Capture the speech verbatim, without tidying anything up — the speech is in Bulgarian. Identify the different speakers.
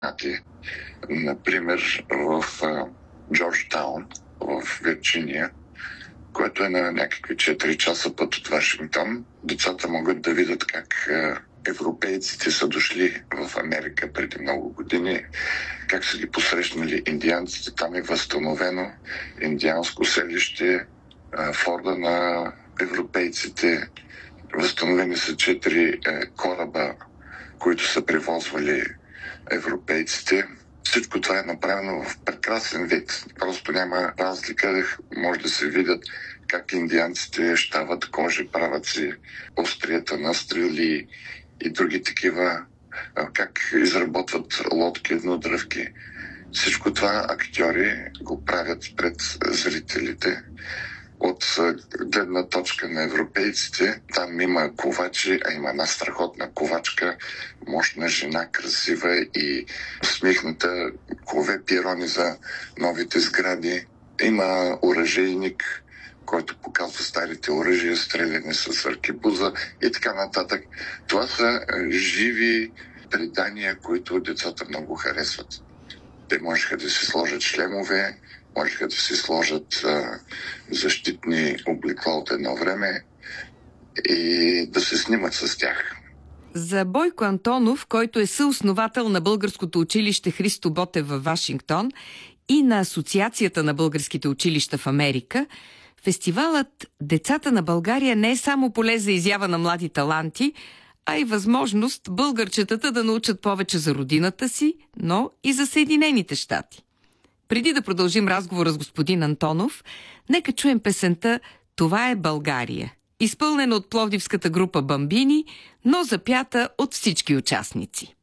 Speaker 1: Например, в Джорджтаун, в Вирджиния, което е на някакви четири часа път от Вашингтон, децата могат да видят как европейците са дошли в Америка преди много години, как са ги посрещнали индианците. Там е възстановено индианско селище, форда на европейците. Възстановени са четири кораба, които са превозвали европейците. Всичко това е направено в прекрасен вид. Просто няма разлика. Може да се видят как индианците щават кожи, правят си острията на стрели и други такива, как изработват лодки, еднодръвки. Всичко това актьори го правят пред зрителите. От гледна точка на европейците, там има ковачи, а има една страхотна ковачка, мощна жена, красива и усмихната, кове пирони за новите сгради. Има оръжейник, който показва старите оръжия, стреляни с аркебуза и така нататък. Това са живи предания, които децата много харесват. Те можеха да си сложат шлемове, можеха да си сложат а, защитни облекла от едно време и да се снимат с тях.
Speaker 2: За Бойко Антонов, който е съосновател на българското училище Христо Ботев във Вашингтон и на Асоциацията на българските училища в Америка, фестивалът «Децата на България» не е само поле за изява на млади таланти, а и възможност българчетата да научат повече за родината си, но и за Съединените щати. Преди да продължим разговора с господин Антонов, нека чуем песента «Това е България», изпълнена от пловдивската група Бамбини, но запята от всички участници.